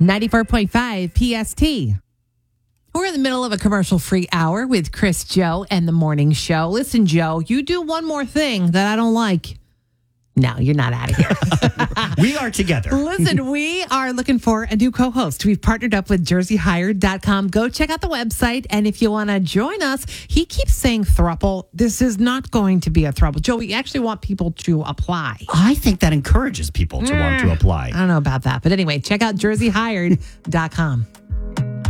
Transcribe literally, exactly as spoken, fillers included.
ninety-four point five P S T. We're in the middle of a commercial-free hour with Chris, Joe, and the morning show. Listen, Joe, you do one more thing that I don't like. No, you're not out of here. We are together. Listen, we are looking for a new co-host. We've partnered up with jersey hired dot com. Go check out the website. And if you want to join us, he keeps saying throuple. This is not going to be a throuple. Joe, we actually want people to apply. I think that encourages people to want to apply. I don't know about that. But anyway, check out jersey hired dot com.